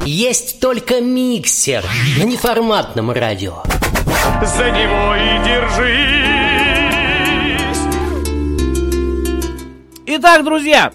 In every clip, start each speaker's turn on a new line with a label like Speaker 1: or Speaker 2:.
Speaker 1: Есть только миксер на неформатном радио.
Speaker 2: За него и держись.
Speaker 3: Итак, друзья,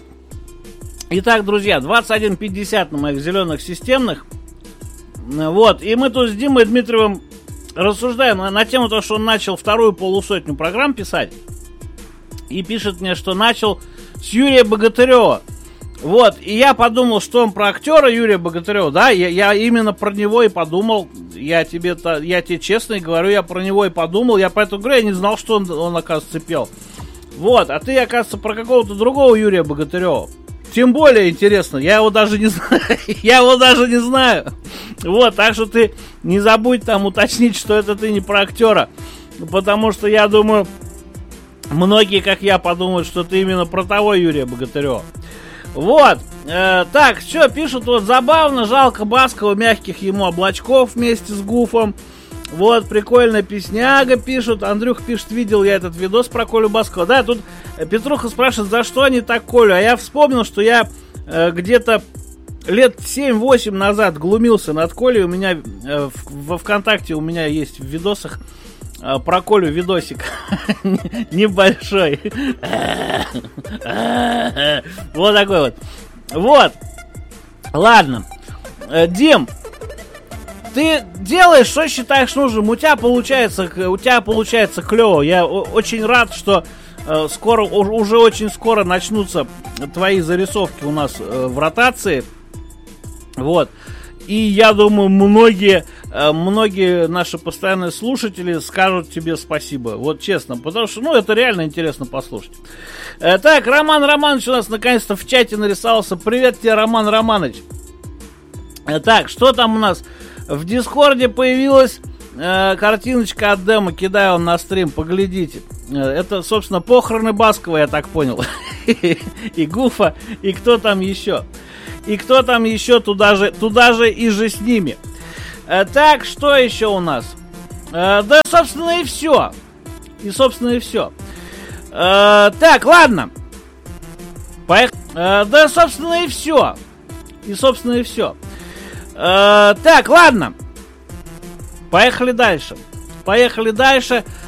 Speaker 3: 21:50 на моих зеленых системных. Вот, и мы тут с Димой Дмитриевым рассуждаем на тему того, что он начал вторую полусотню программ писать. И пишет мне, что начал с Юрия Богатырева. Вот, и я подумал, что он про актера Юрия Богатырева, да, я именно про него и подумал, я тебе честно говорю, я про него и подумал, я поэтому говорю, я не знал, что он оказывается, пел. Вот, а ты, оказывается, про какого-то другого Юрия Богатырева. Тем более интересно, я его даже не знаю, Вот, так что ты не забудь там уточнить, что это ты не про актера, потому что я думаю, многие, как я, подумают, что ты именно про того Юрия Богатырева. Вот, так, что пишут, вот, забавно, жалко Баскова, мягких ему облачков вместе с Гуфом. Вот, прикольная песняга, пишут. Андрюх пишет, видел я этот видос про Колю Баскова. Да, тут Петруха спрашивает, за что они так Колю. А я вспомнил, что я где-то лет 7-8 назад глумился над Колей. У меня во ВКонтакте у меня есть в видосах про Колю видосик небольшой. Вот такой вот. Вот. Ладно. Дим, ты делаешь, что считаешь нужным. У тебя получается клево. Я очень рад, что уже очень скоро начнутся твои зарисовки у нас в ротации. Вот. И я думаю, многие наши постоянные слушатели скажут тебе спасибо. Вот честно, потому что, это реально интересно послушать. Так, Роман Романович у нас наконец-то в чате нарисовался. Привет тебе, Роман Романович. Так, что там у нас? В Дискорде появилась картиночка от демо. Кидаю он на стрим, поглядите. Это, собственно, похороны Баскова, я так понял. И Гуфа, и кто там еще. И кто там еще туда же и же с ними. Так, что еще у нас? Да, собственно, и все. Так, ладно. Поехали. Да, собственно, и все. Так, ладно. Поехали дальше.